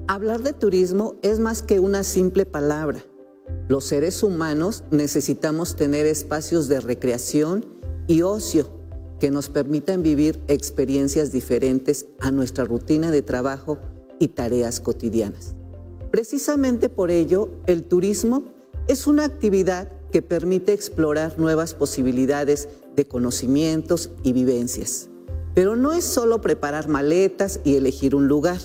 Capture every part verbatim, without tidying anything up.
Hablar de turismo es más que una simple palabra. Los seres humanos necesitamos tener espacios de recreación y ocio que nos permitan vivir experiencias diferentes a nuestra rutina de trabajo y tareas cotidianas. Precisamente por ello, el turismo es una actividad que permite explorar nuevas posibilidades de conocimientos y vivencias. Pero no es solo preparar maletas y elegir un lugar,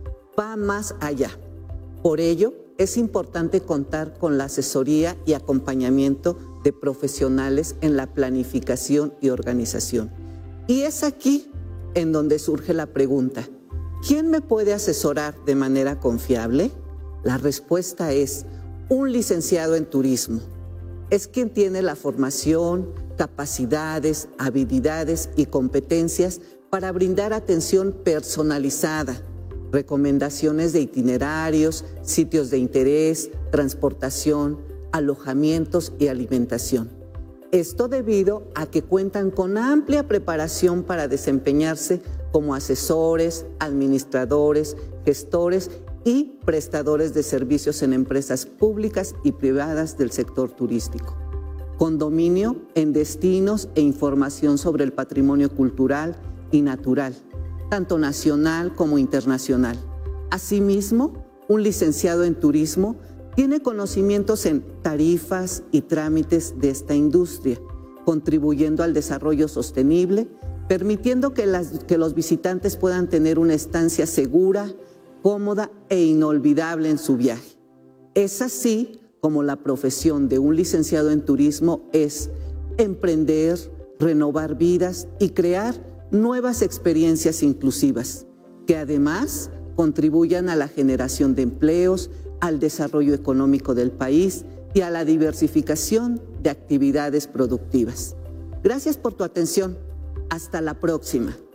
va más allá. Por ello, es importante contar con la asesoría y acompañamiento de profesionales en la planificación y organización. Y es aquí en donde surge la pregunta, ¿quién me puede asesorar de manera confiable? La respuesta es un licenciado en turismo. Es quien tiene la formación, capacidades, habilidades y competencias para brindar atención personalizada, recomendaciones de itinerarios, sitios de interés, transportación, alojamientos y alimentación. Esto debido a que cuentan con amplia preparación para desempeñarse como asesores, administradores, gestores y prestadores de servicios en empresas públicas y privadas del sector turístico, con dominio en destinos e información sobre el patrimonio cultural y natural, tanto nacional como internacional. Asimismo, un licenciado en turismo tiene conocimientos en tarifas y trámites de esta industria, contribuyendo al desarrollo sostenible, permitiendo que, las, que los visitantes puedan tener una estancia segura, cómoda e inolvidable en su viaje. Es así como la profesión de un licenciado en turismo es emprender, renovar vidas y crear nuevas experiencias inclusivas, que además contribuyan a la generación de empleos, al desarrollo económico del país y a la diversificación de actividades productivas. Gracias por tu atención. Hasta la próxima.